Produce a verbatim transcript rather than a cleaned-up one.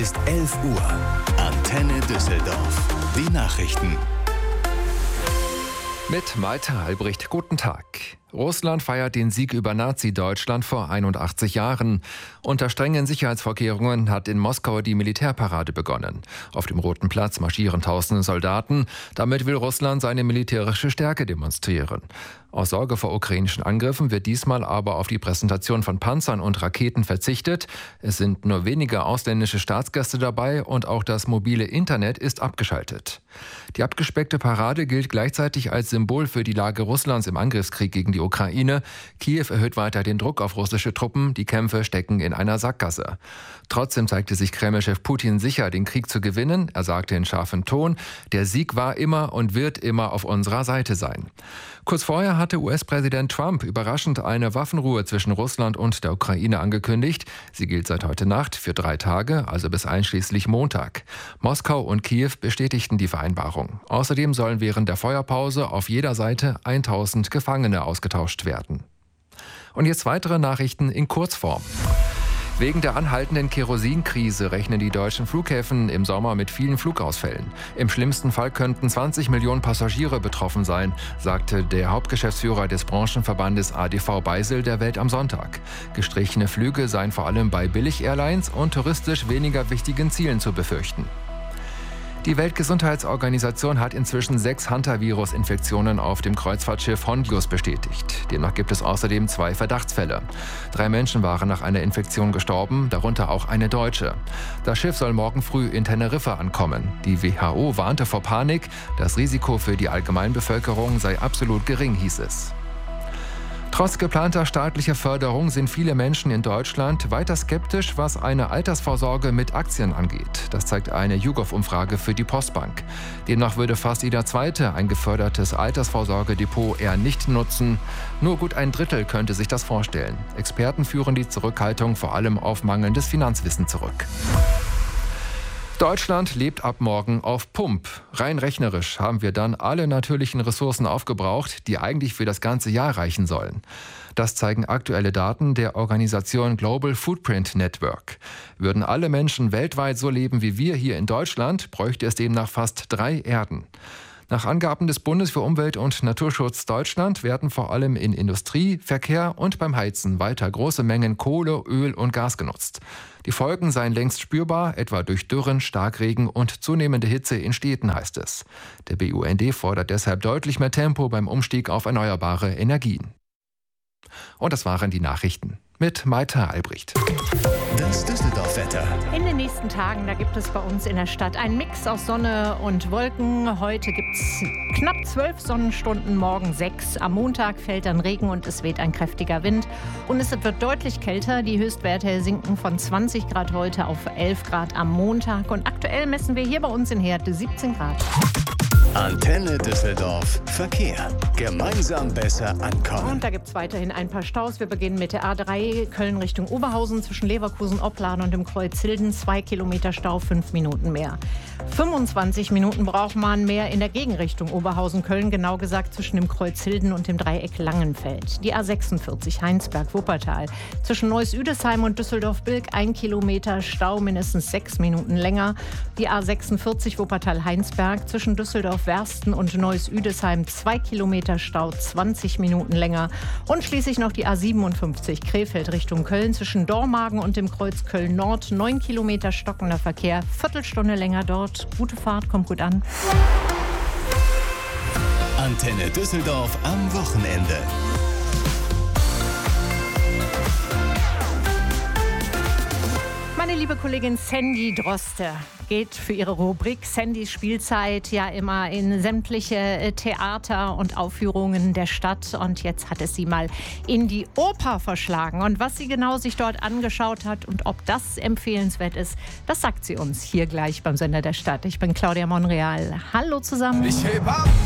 ist elf Uhr. Antenne Düsseldorf. Die Nachrichten. Mit Malte Albrecht, guten Tag. Russland feiert den Sieg über Nazi-Deutschland vor einundachtzig Jahren. Unter strengen Sicherheitsvorkehrungen hat in Moskau die Militärparade begonnen. Auf dem Roten Platz marschieren tausende Soldaten. Damit will Russland seine militärische Stärke demonstrieren. Aus Sorge vor ukrainischen Angriffen wird diesmal aber auf die Präsentation von Panzern und Raketen verzichtet. Es sind nur wenige ausländische Staatsgäste dabei und auch das mobile Internet ist abgeschaltet. Die abgespeckte Parade gilt gleichzeitig als Symbol für die Lage Russlands im Angriffskrieg gegen die Ukraine. Kiew erhöht weiter den Druck auf russische Truppen. Die Kämpfe stecken in einer Sackgasse. Trotzdem zeigte sich Kreml-Chef Putin sicher, den Krieg zu gewinnen. Er sagte in scharfem Ton, der Sieg war immer und wird immer auf unserer Seite sein. Kurz vorher hatte U S-Präsident Trump überraschend eine Waffenruhe zwischen Russland und der Ukraine angekündigt. Sie gilt seit heute Nacht für drei Tage, also bis einschließlich Montag. Moskau und Kiew bestätigten die Vereinbarung. Außerdem sollen während der Feuerpause auf jeder Seite tausend Gefangene ausgetauscht werden. Und jetzt weitere Nachrichten in Kurzform. Wegen der anhaltenden Kerosinkrise rechnen die deutschen Flughäfen im Sommer mit vielen Flugausfällen. Im schlimmsten Fall könnten zwanzig Millionen Passagiere betroffen sein, sagte der Hauptgeschäftsführer des Branchenverbandes A D V Beisel der Welt am Sonntag. Gestrichene Flüge seien vor allem bei Billig-Airlines und touristisch weniger wichtigen Zielen zu befürchten. Die Weltgesundheitsorganisation hat inzwischen sechs Hantavirus-Infektionen auf dem Kreuzfahrtschiff Hondius bestätigt. Demnach gibt es außerdem zwei Verdachtsfälle. Drei Menschen waren nach einer Infektion gestorben, darunter auch eine Deutsche. Das Schiff soll morgen früh in Teneriffa ankommen. Die W H O warnte vor Panik. Das Risiko für die Allgemeinbevölkerung sei absolut gering, hieß es. Trotz geplanter staatlicher Förderung sind viele Menschen in Deutschland weiter skeptisch, was eine Altersvorsorge mit Aktien angeht. Das zeigt eine YouGov-Umfrage für die Postbank. Demnach würde fast jeder Zweite ein gefördertes Altersvorsorgedepot eher nicht nutzen. Nur gut ein Drittel könnte sich das vorstellen. Experten führen die Zurückhaltung vor allem auf mangelndes Finanzwissen zurück. Deutschland lebt ab morgen auf Pump. Rein rechnerisch haben wir dann alle natürlichen Ressourcen aufgebraucht, die eigentlich für das ganze Jahr reichen sollen. Das zeigen aktuelle Daten der Organisation Global Footprint Network. Würden alle Menschen weltweit so leben wie wir hier in Deutschland, bräuchte es demnach fast drei Erden. Nach Angaben des Bundes für Umwelt und Naturschutz Deutschland werden vor allem in Industrie, Verkehr und beim Heizen weiter große Mengen Kohle, Öl und Gas genutzt. Die Folgen seien längst spürbar, etwa durch Dürren, Starkregen und zunehmende Hitze in Städten, heißt es. Der B U N D fordert deshalb deutlich mehr Tempo beim Umstieg auf erneuerbare Energien. Und das waren die Nachrichten mit Malte Albrecht. Das Düsseldorf-Wetter. In den nächsten Tagen, da gibt es bei uns in der Stadt einen Mix aus Sonne und Wolken. Heute gibt es knapp zwölf Sonnenstunden, morgen sechs. Am Montag fällt dann Regen und es weht ein kräftiger Wind. Und es wird deutlich kälter. Die Höchstwerte sinken von zwanzig Grad heute auf elf Grad am Montag. Und aktuell messen wir hier bei uns in Herde siebzehn Grad. Antenne Düsseldorf Verkehr. Gemeinsam besser ankommen. Und da gibt es weiterhin ein paar Staus. Wir beginnen mit der A drei Köln Richtung Oberhausen zwischen Leverkusen, Opladen und dem Kreuzhilden. Zwei Kilometer Stau, fünf Minuten mehr. fünfundzwanzig Minuten braucht man mehr in der Gegenrichtung Oberhausen-Köln, genau gesagt zwischen dem Kreuzhilden und dem Dreieck Langenfeld. Die A sechsundvierzig Heinsberg-Wuppertal zwischen Neuss-Üdesheim und Düsseldorf-Bilk ein Kilometer Stau, mindestens sechs Minuten länger. Die A sechsundvierzig Wuppertal-Heinsberg zwischen Düsseldorf-Wersten und Neuss-Üdesheim zwei Kilometer Stau, zwanzig Minuten länger. Und schließlich noch die A siebenundfünfzig Krefeld Richtung Köln zwischen Dormagen und dem Kreuz Köln-Nord, neun Kilometer stockender Verkehr, Viertelstunde länger dort. Gute Fahrt, kommt gut an. Antenne Düsseldorf am Wochenende. Meine liebe Kollegin Sandy Droste geht für ihre Rubrik Sandys Spielzeit ja immer in sämtliche Theater und Aufführungen der Stadt. Und jetzt hat es sie mal in die Oper verschlagen. Und was sie genau sich dort angeschaut hat und ob das empfehlenswert ist, das sagt sie uns hier gleich beim Sender der Stadt. Ich bin Claudia Monreal. Hallo zusammen. Ich heb ab.